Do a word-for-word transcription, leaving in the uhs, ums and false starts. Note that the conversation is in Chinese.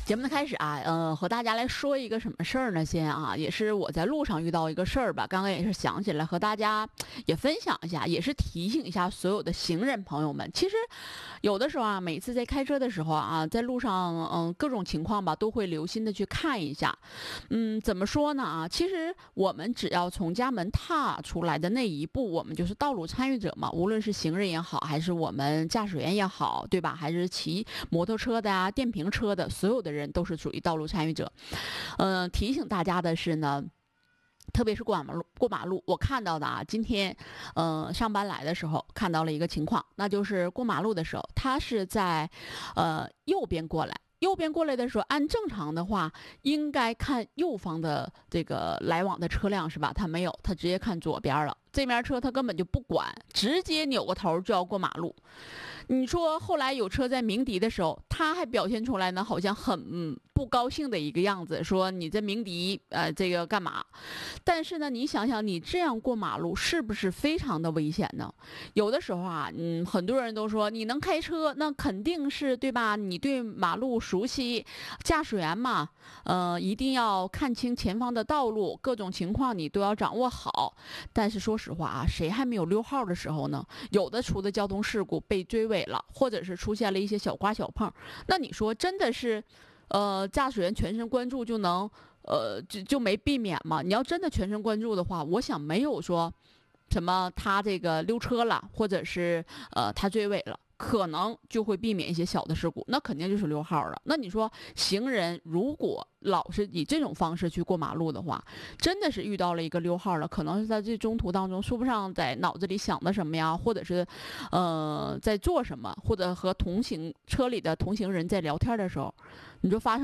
节目的开始啊，呃，和大家来说一个什么事儿呢？先啊，也是我在路上遇到一个事儿吧，刚刚也是想起来和大家也分享一下，也是提醒一下所有的行人朋友们。其实有的时候啊，每次在开车的时候啊，在路上，嗯，各种情况吧，都会留心的去看一下。嗯，怎么说呢啊？其实我们只要从家门踏出来的那一步，我们就是道路参与者嘛，无论是行人也好，还是我们驾驶员也好，对吧？还是骑摩托车的呀、电瓶车的，所有的人都是属于道路参与者。嗯、呃，提醒大家的是呢。特别是过马路，过马路，我看到的啊，今天，呃，上班来的时候看到了一个情况，那就是过马路的时候，他是在，呃，右边过来。右边过来的时候，按正常的话，应该看右方的这个来往的车辆是吧？他没有，他直接看左边了。这面车他根本就不管，直接扭个头就要过马路。你说后来有车在鸣笛的时候，他还表现出来呢，好像很、嗯、不高兴的一个样子，说你这鸣笛，呃，这个干嘛？但是呢，你想想，你这样过马路是不是非常的危险呢？有的时候啊，嗯，很多人都说你能开车，那肯定是对吧？你对马路熟悉，驾驶员嘛，呃，一定要看清前方的道路，各种情况你都要掌握好。但是说实话啊，谁还没有溜号的时候呢？有的出的交通事故被追尾了，或者是出现了一些小刮小碰，那你说真的是，呃，驾驶员全神贯注就能，呃，就就没避免吗？你要真的全神贯注的话，我想没有说什么他这个溜车了，或者是呃他追尾了。可能就会避免一些小的事故，那肯定就是溜号了。那你说行人如果老是以这种方式去过马路的话，真的是遇到了一个溜号了，可能是在这中途当中说不上在脑子里想的什么呀，或者是呃在做什么，或者和同行车里的同行人在聊天的时候，你就发生